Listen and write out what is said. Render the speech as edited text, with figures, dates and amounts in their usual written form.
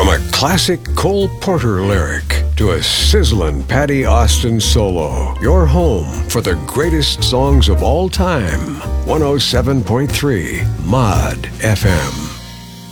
From a classic Cole Porter lyric to a sizzling Patty Austin solo, your home for the greatest songs of all time. 107.3 Mod FM.